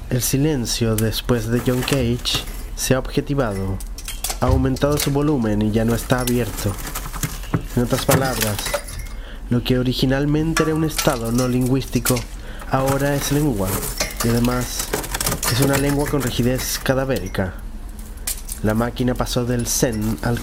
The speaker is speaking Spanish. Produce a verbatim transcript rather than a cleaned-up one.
El silencio después de John Cage se ha objetivado, ha aumentado su volumen y ya no está abierto. En otras palabras, lo que originalmente era un estado no lingüístico, ahora es lengua, y además es una lengua con rigidez cadavérica. La máquina pasó del zen al